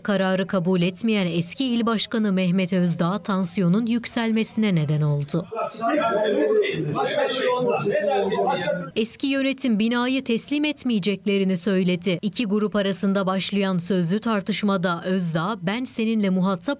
kararı kabul etmeyen eski il başkanı Mehmet Özdağ tansiyonun yükselmesine neden oldu. Eski yönetim binayı teslim etmeyeceklerini söyledi. İki grup arasında başlayan sözlü tartışmada Özdağ, "Ben seninle muhatap